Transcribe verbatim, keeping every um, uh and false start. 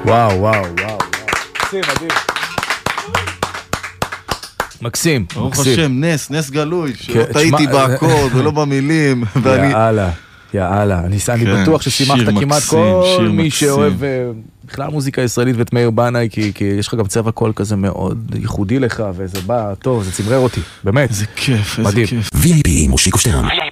וואו, וואו, וואו. מקסים, מדהים. מקסים, ברוך מקסים. השם, נס, נס גלוי, שלא טעיתי באקורד ולא במילים. יאללה, יאללה. אני בטוח ששימחת כמעט כל מי שאוהב בכלל מוזיקה ישראלית ואת מאיר בנאי, כי יש לך גם צבע קול כזה מאוד ייחודי לך, וזה בא טוב, זה צמרר אותי, באמת. איזה כיף, איזה כיף. וי איי פי מושיקו שטרן.